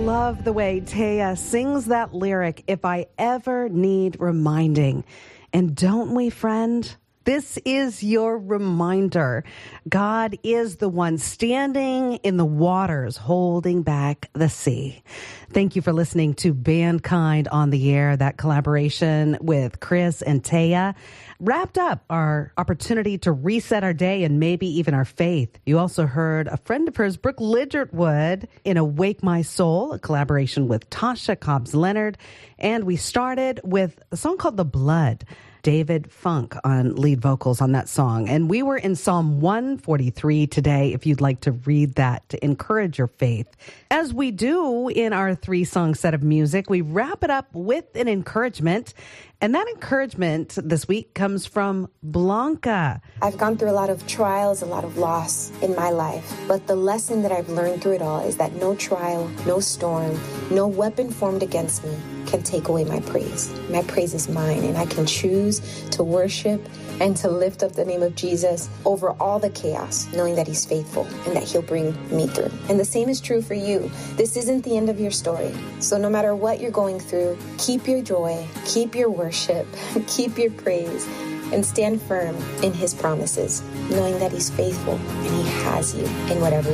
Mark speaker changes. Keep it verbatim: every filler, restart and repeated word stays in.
Speaker 1: Love the way Taya sings that lyric, if I ever need reminding. And don't we, friend? This is your reminder. God is the one standing in the waters, holding back the sea. Thank you for listening to Bandkind on the Air, that collaboration with Chris and Taya. Wrapped up our opportunity to reset our day and maybe even our faith. You also heard a friend of hers, Brooke Ligertwood, in Awake My Soul, a collaboration with Tasha Cobbs Leonard. And we started with a song called The Blood. David Funk on lead vocals on that song. And we were in Psalm one forty-three today, if you'd like to read that to encourage your faith. As we do in our three-song set of music, we wrap it up with an encouragement. And that encouragement this week comes from Blanca.
Speaker 2: I've gone through a lot of trials, a lot of loss in my life. But the lesson that I've learned through it all is that no trial, no storm, no weapon formed against me can take away my praise. My praise is mine, and I can choose to worship and to lift up the name of Jesus over all the chaos, knowing that he's faithful and that he'll bring me through. And the same is true for you. This isn't the end of your story. So no matter what you're going through, keep your joy, keep your worship, keep your praise, and stand firm in his promises, knowing that he's faithful and he has you in whatever